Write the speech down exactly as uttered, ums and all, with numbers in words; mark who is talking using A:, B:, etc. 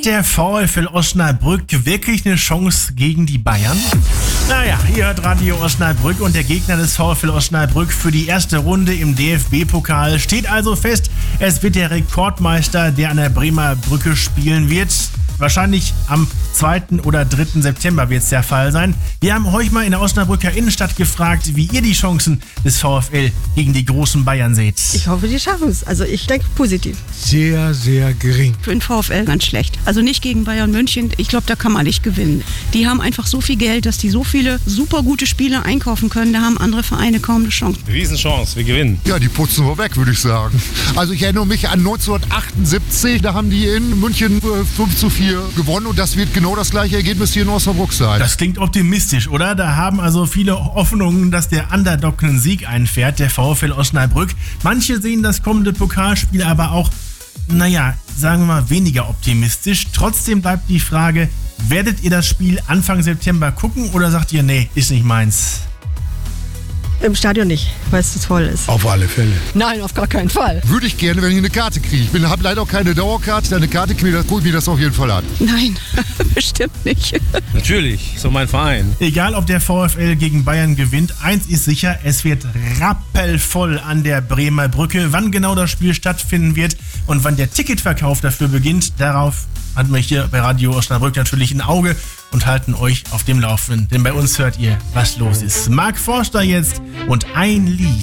A: Hat der VfL Osnabrück wirklich eine Chance gegen die Bayern? Naja, ihr hört Radio Osnabrück und der Gegner des VfL Osnabrück für die erste Runde im D F B-Pokal steht also fest. Es wird der Rekordmeister, der an der Bremer Brücke spielen wird. Wahrscheinlich am zweiten oder dritten September wird es der Fall sein. Wir haben euch mal in der Osnabrücker Innenstadt gefragt, wie ihr die Chancen des VfL gegen die großen Bayern seht.
B: Ich hoffe, die schaffen es. Also ich denke positiv.
C: Sehr, sehr gering.
D: Für den VfL ganz schlecht. Also nicht gegen Bayern München. Ich glaube, da kann man nicht gewinnen. Die haben einfach so viel Geld, dass die so viele super gute Spieler einkaufen können. Da haben andere Vereine kaum eine Chance.
E: Riesenchance, wir gewinnen.
C: Ja, die putzen wir weg, würde ich sagen. Also ich erinnere mich an neunzehnhundertachtundsiebzig. Da haben die in München fünf zu vier gewonnen und das wird genau das gleiche Ergebnis hier in Osnabrück sein.
A: Das klingt optimistisch, oder? Da haben also viele Hoffnungen, dass der Underdog einen Sieg einfährt, der VfL Osnabrück. Manche sehen das kommende Pokalspiel aber auch, naja, sagen wir mal, weniger optimistisch. Trotzdem bleibt die Frage, werdet ihr das Spiel Anfang September gucken oder sagt ihr, nee, ist nicht meins?
B: Im Stadion nicht, weil es zu voll ist.
C: Auf alle Fälle.
B: Nein, auf gar keinen Fall.
C: Würde ich gerne, wenn ich eine Karte kriege. Ich habe leider auch keine Dauerkarte. Eine Karte kriege ich, gucke ich mir das auf jeden Fall an.
D: Nein, bestimmt nicht.
E: Natürlich, so mein Verein.
A: Egal, ob der VfL gegen Bayern gewinnt, eins ist sicher, es wird rappelvoll an der Bremer Brücke. Wann genau das Spiel stattfinden wird und wann der Ticketverkauf dafür beginnt, darauf hatten wir hier bei Radio Osnabrück natürlich ein Auge und halten euch auf dem Laufenden. Denn bei uns hört ihr, was los ist. Mark Forster jetzt und ein Lied.